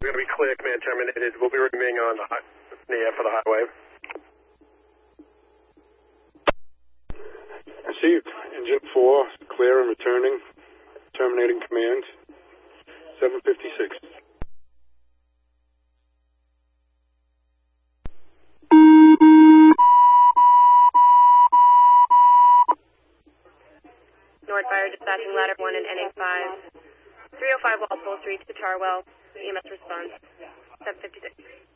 We're going to be clear, command terminated. We'll be remaining on the air for the highway. Received. Engine 4, clear and returning. Terminating command. 756. Northfire dispatching ladder 1 and NA5. 305 Walpole Street to Charwell. EMS response. 756.